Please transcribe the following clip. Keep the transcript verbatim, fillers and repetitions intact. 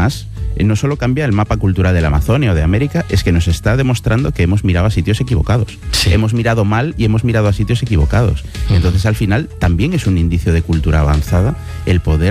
además eh, no solo cambia el mapa cultural de la Amazonia o de América, es que nos está demostrando que hemos mirado a sitios equivocados. Sí. Hemos mirado mal y hemos mirado a sitios equivocados. Uh-huh. Entonces, al final, también es un indicio de cultura avanzada el poder